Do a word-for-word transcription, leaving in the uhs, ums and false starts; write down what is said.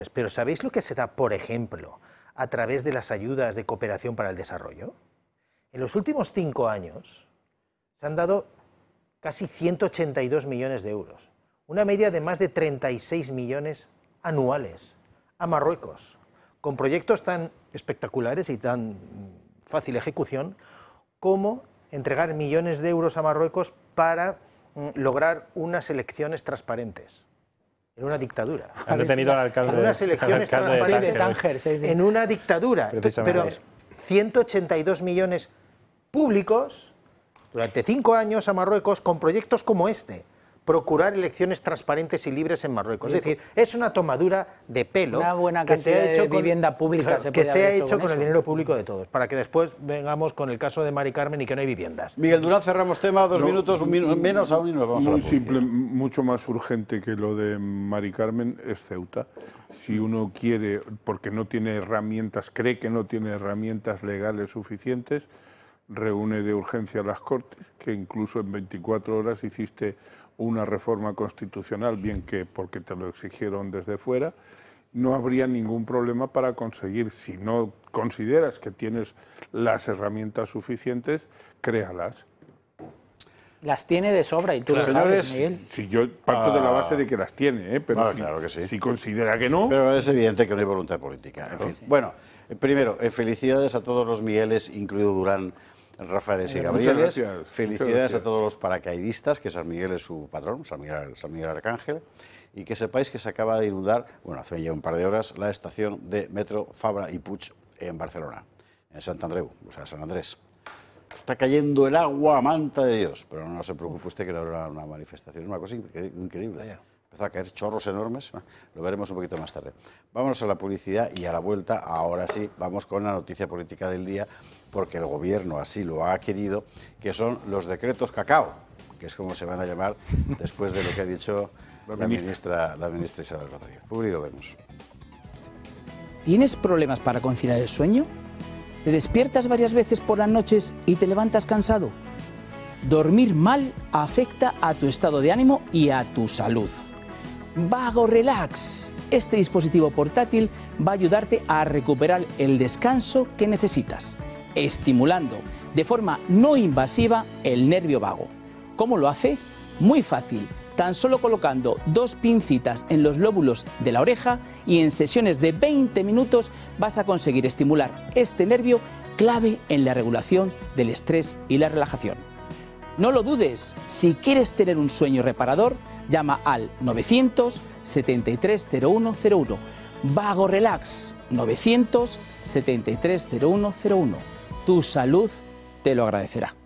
Pero ¿sabéis lo que se da, por ejemplo, a través de las ayudas de cooperación para el desarrollo? En los últimos cinco años se han dado casi ciento ochenta y dos millones de euros, una media de más de treinta y seis millones anuales a Marruecos, con proyectos tan espectaculares y tan fácil ejecución como entregar millones de euros a Marruecos para mm, lograr unas elecciones transparentes. En una dictadura. Han detenido al alcalde, en unas elecciones al alcalde transparentes. de Tánger, sí, sí. En una dictadura. Pero ciento ochenta y dos millones públicos durante cinco años a Marruecos con proyectos como este. Procurar elecciones transparentes y libres en Marruecos. Es decir, es una tomadura de pelo. Una buena que cantidad se ha hecho de con, vivienda pública claro, se que puede se ha haber hecho hecho con, con eso. el dinero público de todos, para que después vengamos con el caso de Mari Carmen y que no hay viviendas. Miguel Durán, cerramos tema, dos No, minutos, un minu menos aún y nos vamos a la Muy publicidad. simple, mucho más urgente que lo de Mari Carmen es Ceuta. Si uno quiere, porque no tiene herramientas, cree que no tiene herramientas legales suficientes, reúne de urgencia a las Cortes, que incluso en veinticuatro horas hiciste una reforma constitucional, bien que porque te lo exigieron desde fuera, no habría ningún problema para conseguir, si no consideras que tienes las herramientas suficientes, créalas. Las tiene de sobra y tú Claro, lo sabes, señores, Miguel. Si yo parto de la base de que las tiene, ¿eh? pero Ah, si, claro que sí. si considera que no... Pero es evidente que no hay voluntad política. En fin. Bueno, eh, primero, eh, felicidades a todos los Migueles, incluido Durán, Rafaeles y Eh, Gabrieles. muchas gracias, Felicidades muchas gracias. a todos los paracaidistas, que San Miguel es su patrón, San Miguel, San Miguel Arcángel. Y que sepáis que se acaba de inundar, bueno, hace ya un par de horas, la estación de metro Fabra y Puig en Barcelona, en Sant Andreu, o sea, San Andrés. Está cayendo el agua a manta de Dios, pero no se preocupe usted que no habrá una manifestación, es una cosa increíble. Empezó a caer chorros enormes, lo veremos un poquito más tarde. Vámonos a la publicidad y a la vuelta, ahora sí, vamos con la noticia política del día, porque el gobierno así lo ha querido, que son los decretos cacao, que es como se van a llamar después de lo que ha dicho la ministra, la ministra Isabel Rodríguez. Publi, lo vemos. ¿Tienes problemas para conciliar el sueño? ¿Te despiertas varias veces por las noches y te levantas cansado? Dormir mal afecta a tu estado de ánimo y a tu salud. Vago Relax. Este dispositivo portátil va a ayudarte a recuperar el descanso que necesitas, estimulando de forma no invasiva el nervio vago. ¿Cómo lo hace? Muy fácil. Tan solo colocando dos pincitas en los lóbulos de la oreja y en sesiones de veinte minutos vas a conseguir estimular este nervio clave en la regulación del estrés y la relajación. No lo dudes, si quieres tener un sueño reparador, llama al novecientos setenta y tres cero uno cero uno. Vago Relax, novecientos setenta y tres cero uno cero uno. Tu salud te lo agradecerá.